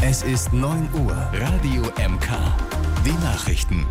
Es ist 9 Uhr. Radio MK. Die Nachrichten.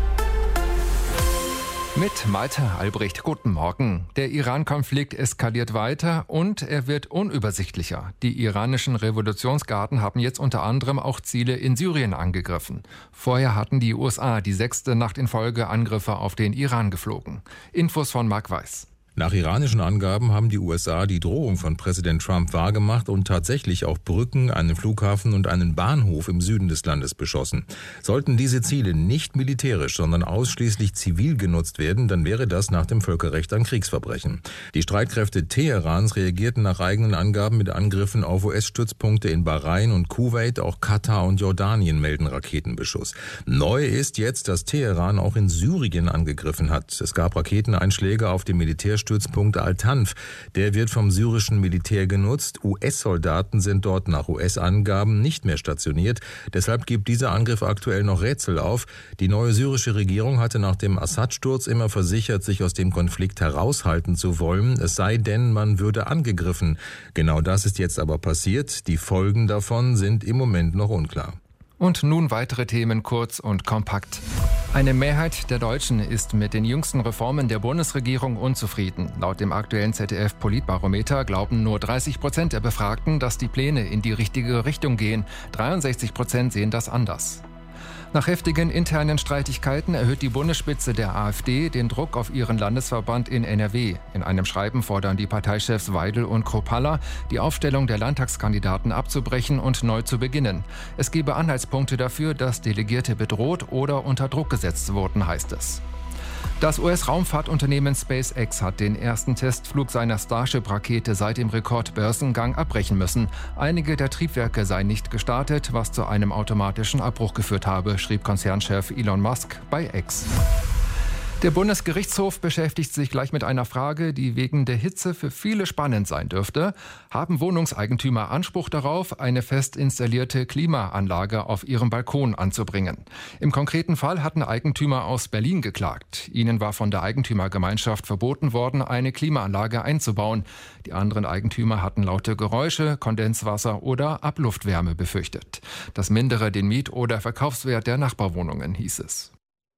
Mit Malte Albrecht, guten Morgen. Der Iran-Konflikt eskaliert weiter und er wird unübersichtlicher. Die iranischen Revolutionsgarden haben jetzt unter anderem auch Ziele in Syrien angegriffen. Vorher hatten die USA die 6. Nacht in Folge Angriffe auf den Iran geflogen. Infos von Marc Weiß. Nach iranischen Angaben haben die USA die Drohung von Präsident Trump wahrgemacht und tatsächlich auch Brücken, einen Flughafen und einen Bahnhof im Süden des Landes beschossen. Sollten diese Ziele nicht militärisch, sondern ausschließlich zivil genutzt werden, dann wäre das nach dem Völkerrecht ein Kriegsverbrechen. Die Streitkräfte Teherans reagierten nach eigenen Angaben mit Angriffen auf US-Stützpunkte in Bahrain und Kuwait, auch Katar und Jordanien melden Raketenbeschuss. Neu ist jetzt, dass Teheran auch in Syrien angegriffen hat. Es gab Raketeneinschläge auf dem Militärstützpunkt Al-Tanf. Der wird vom syrischen Militär genutzt. US-Soldaten sind dort nach US-Angaben nicht mehr stationiert. Deshalb gibt dieser Angriff aktuell noch Rätsel auf. Die neue syrische Regierung hatte nach dem Assad-Sturz immer versichert, sich aus dem Konflikt heraushalten zu wollen. Es sei denn, man würde angegriffen. Genau das ist jetzt aber passiert. Die Folgen davon sind im Moment noch unklar. Und nun weitere Themen kurz und kompakt. Eine Mehrheit der Deutschen ist mit den jüngsten Reformen der Bundesregierung unzufrieden. Laut dem aktuellen ZDF-Politbarometer glauben nur 30% der Befragten, dass die Pläne in die richtige Richtung gehen. 63% sehen das anders. Nach heftigen internen Streitigkeiten erhöht die Bundesspitze der AfD den Druck auf ihren Landesverband in NRW. In einem Schreiben fordern die Parteichefs Weidel und Kropalla, die Aufstellung der Landtagskandidaten abzubrechen und neu zu beginnen. Es gebe Anhaltspunkte dafür, dass Delegierte bedroht oder unter Druck gesetzt wurden, heißt es. Das US-Raumfahrtunternehmen SpaceX hat den ersten Testflug seiner Starship-Rakete seit dem Rekordbörsengang abbrechen müssen. Einige der Triebwerke seien nicht gestartet, was zu einem automatischen Abbruch geführt habe, schrieb Konzernchef Elon Musk bei X. Der Bundesgerichtshof beschäftigt sich gleich mit einer Frage, die wegen der Hitze für viele spannend sein dürfte. Haben Wohnungseigentümer Anspruch darauf, eine fest installierte Klimaanlage auf ihrem Balkon anzubringen? Im konkreten Fall hatten Eigentümer aus Berlin geklagt. Ihnen war von der Eigentümergemeinschaft verboten worden, eine Klimaanlage einzubauen. Die anderen Eigentümer hatten laute Geräusche, Kondenswasser oder Abluftwärme befürchtet. Das mindere den Miet- oder Verkaufswert der Nachbarwohnungen, hieß es.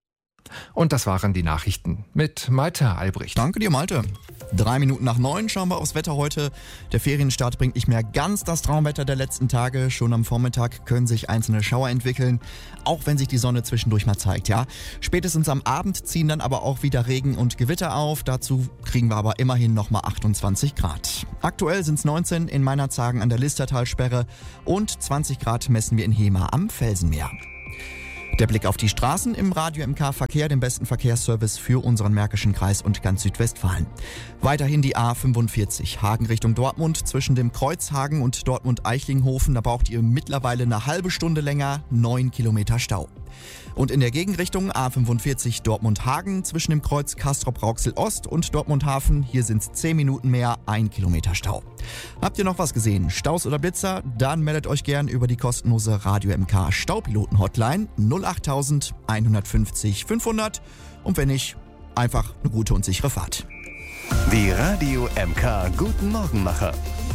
Und das waren die Nachrichten mit Malte Albrecht. Danke dir, Malte. 3 Minuten nach 9 schauen wir aufs Wetter heute. Der Ferienstart bringt nicht mehr ganz das Traumwetter der letzten Tage. Schon am Vormittag können sich einzelne Schauer entwickeln, auch wenn sich die Sonne zwischendurch mal zeigt. Ja, spätestens am Abend ziehen dann aber auch wieder Regen und Gewitter auf. Dazu kriegen wir aber immerhin nochmal 28 Grad. Aktuell sind es 19 in Meinerzhagen an der Listertalsperre und 20 Grad messen wir in Hemer am Felsenmeer. Der Blick auf die Straßen im Radio MK Verkehr, dem besten Verkehrsservice für unseren Märkischen Kreis und ganz Südwestfalen. Weiterhin die A45, Hagen Richtung Dortmund, zwischen dem Kreuz Hagen und Dortmund-Eichlinghofen. Da braucht ihr mittlerweile eine halbe Stunde länger, 9 Kilometer Stau. Und in der Gegenrichtung A45 Dortmund-Hagen, zwischen dem Kreuz Castrop-Rauxel-Ost und Dortmund-Hafen. Hier sind es 10 Minuten mehr, 1 Kilometer Stau. Habt ihr noch was gesehen? Staus oder Blitzer? Dann meldet euch gern über die kostenlose Radio MK Staupiloten-Hotline 08000 150 500. Und wenn nicht, einfach eine gute und sichere Fahrt. Die Radio MK Guten Morgenmacher.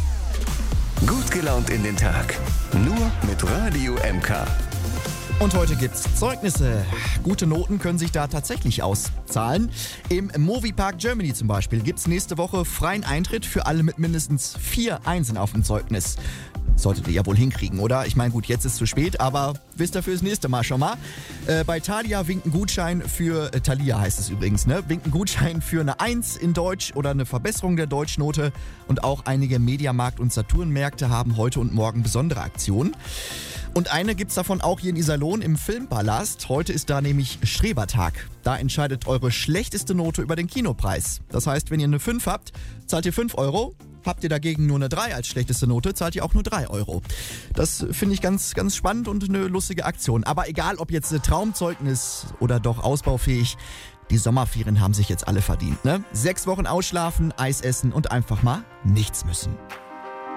Gut gelaunt in den Tag. Nur mit Radio MK. Und heute gibt's Zeugnisse. Gute Noten können sich da tatsächlich auszahlen. Im Moviepark Germany zum Beispiel gibt's nächste Woche freien Eintritt für alle mit mindestens 4 Einsen auf dem Zeugnis. Solltet ihr ja wohl hinkriegen, oder? Ich meine, gut, jetzt ist zu spät, aber wisst ihr fürs nächste Mal schon mal. Bei Thalia winkt ein Gutschein für, Thalia heißt es übrigens, ne? Winkt ein Gutschein für eine 1 in Deutsch oder eine Verbesserung der Deutschnote. Und auch einige Mediamarkt- und Saturn-Märkte haben heute und morgen besondere Aktionen. Und eine gibt's davon auch hier in Iserlohn im Filmpalast. Heute ist da nämlich Schrebertag. Da entscheidet eure schlechteste Note über den Kinopreis. Das heißt, wenn ihr eine 5 habt, zahlt ihr 5 Euro. Habt ihr dagegen nur eine 3 als schlechteste Note, zahlt ihr auch nur 3 Euro. Das finde ich ganz, ganz spannend und eine lustige Aktion. Aber egal, ob jetzt Traumzeugnis oder doch ausbaufähig, die Sommerferien haben sich jetzt alle verdient, ne? 6 Wochen ausschlafen, Eis essen und einfach mal nichts müssen.